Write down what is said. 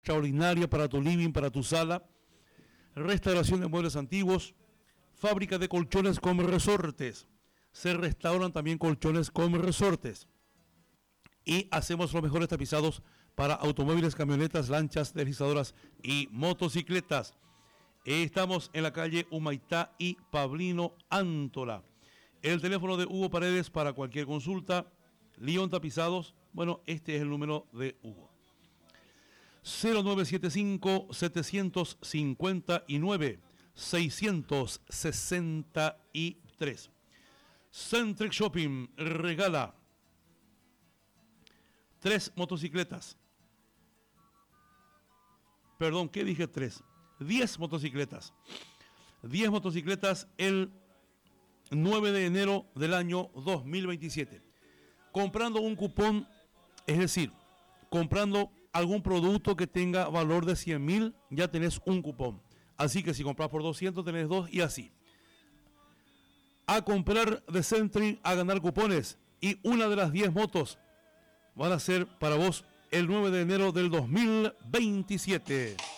extraordinaria para tu living, para tu sala, restauración de muebles antiguos, fábrica de colchones con resortes. Se restauran también colchones con resortes. Y hacemos los mejores tapizados para automóviles, camionetas, lanchas, deslizadoras y motocicletas. Estamos en la calle Humaitá y Pablino Antola. El teléfono de Hugo Paredes para cualquier consulta, León Tapizados, bueno, este es el número de Hugo. 0975-759-663. Centric Shopping regala 3 motocicletas. Perdón, ¿qué dije 3? 10 motocicletas. 10 motocicletas el 9 de enero del año 2027. Comprando un cupón, es decir, comprando algún producto que tenga valor de 100.000, ya tenés un cupón. Así que si compras por 200, tenés 2 y así. A comprar de Centric, a ganar cupones. Y una de las 10 motos van a ser para vos el 9 de enero del 2027.